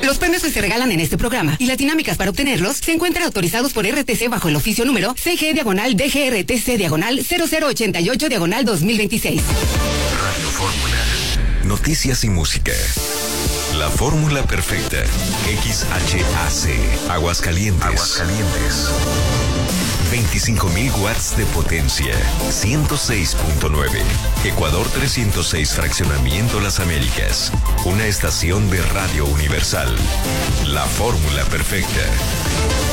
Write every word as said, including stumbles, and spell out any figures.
Los premios que se regalan en este programa y las dinámicas para obtenerlos se encuentran autorizados por R T C bajo el oficio número C G diagonal D G R T C diagonal cero cero ochenta y ocho diagonal dos mil veintiséis. Radio Fórmula. Noticias y música. La fórmula perfecta. X H A C. Aguascalientes. Aguascalientes. veinticinco mil watts de potencia. ciento seis punto nueve. Ecuador trescientos seis Fraccionamiento Las Américas. Una estación de Radio Universal. La fórmula perfecta.